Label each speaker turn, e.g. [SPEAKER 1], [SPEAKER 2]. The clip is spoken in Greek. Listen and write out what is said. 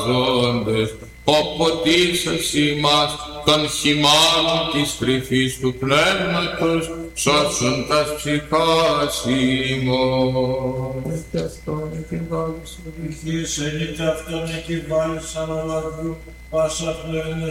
[SPEAKER 1] ζώντες, οποτίσας ημάς των χυμάρων της κρυφής του πνεύματος, σώσον τας ψυχάς ημών. Και αυτόν εκεβάλλεις ο βυχής, ενείτε αυτόν εκεβάλλεις αναλαβού, πάσα πνεύμα